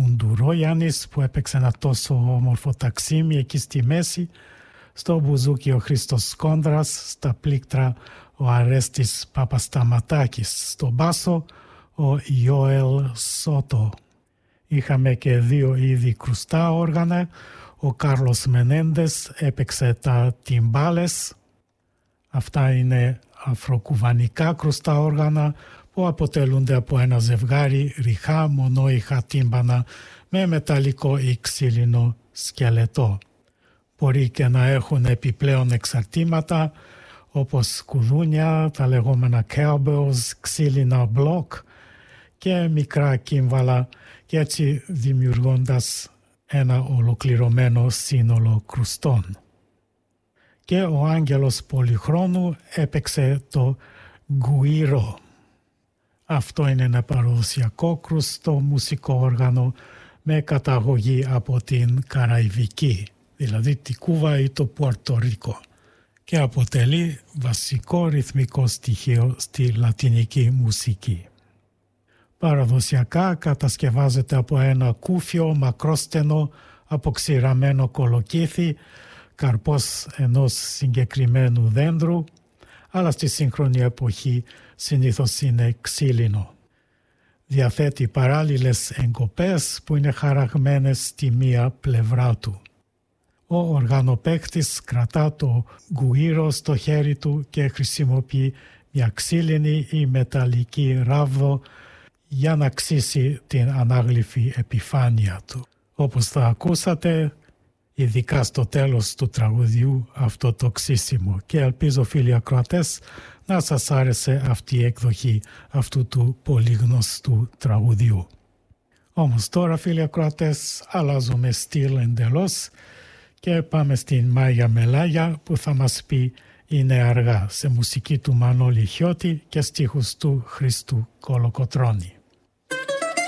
του Ντουρόγιαννης που έπαιξε ένα τόσο όμορφο ταξίμι εκεί στη μέση, στο μπουζούκι ο Χρήστος Κόντρας, στα πλήκτρα ο Αρέστης Παπασταματάκης, στο μπάσο ο Ιώελ Σότο. Είχαμε και 2 είδη κρουστά όργανα, ο Κάρλος Μενέντες έπαιξε τα τιμπάλες. Αυτά είναι αφροκουβανικά κρουστά όργανα που αποτελούνται από ένα ζευγάρι ρηχά μονόηχα τύμπανα με μεταλλικό ή ξύλινο σκελετό. Μπορεί και να έχουν επιπλέον εξαρτήματα όπως κουδούνια, τα λεγόμενα cowbells, ξύλινα μπλοκ και μικρά κύμβαλα και έτσι δημιουργώντας ένα ολοκληρωμένο σύνολο κρουστών. Και ο Άγγελος Πολυχρόνου έπαιξε το γκουίρο. Αυτό είναι ένα παραδοσιακό κρουστό μουσικό όργανο με καταγωγή από την Καραϊβική, δηλαδή τη Κούβα ή το Πουερτο-Ρίκο, και αποτελεί βασικό ρυθμικό στοιχείο στη λατινική μουσική. Παραδοσιακά κατασκευάζεται από ένα κούφιο μακρόστενο αποξηραμένο κολοκύθι, καρπός ενός συγκεκριμένου δέντρου, αλλά στη σύγχρονη εποχή συνήθως είναι ξύλινο. Διαθέτει παράλληλες εγκοπές που είναι χαραγμένες στη μία πλευρά του. Ο οργανοπαίκτης κρατά το γκουίρο στο χέρι του και χρησιμοποιεί μια ξύλινη ή μεταλλική ράβδο για να ξύσει την ανάγλυφη επιφάνεια του. Όπως θα ακούσατε, ειδικά στο τέλος του τραγουδιού, αυτό το ξύσιμο, και ελπίζω φίλοι ακροατές να σας άρεσε αυτή η εκδοχή αυτού του πολύ γνωστού τραγουδιού. Όμως τώρα φίλοι ακροατές αλλάζουμε στυλ εντελώς και πάμε στην Μάγια Μελάγια που θα μας πει «Είναι αργά» σε μουσική του Μανώλη Χιώτη και στίχους του Χρήστου Κολοκοτρώνη.